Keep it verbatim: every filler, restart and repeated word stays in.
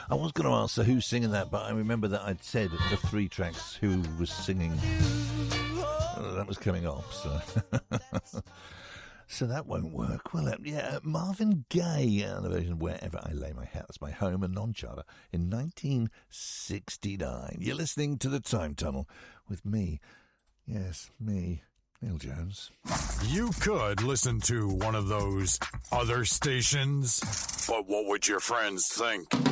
I was going to ask so who's singing that, but I remember that I'd said the three tracks who was singing. Oh, that was coming off, so so that won't work. Well, uh, yeah, Marvin Gaye, uh, the version Wherever I Lay My Head. That's my home and non-charter in nineteen sixty-nine. You're listening to The Time Tunnel with me. Yes, me, Neil Jones. You could listen to one of those other stations, but what would your friends think?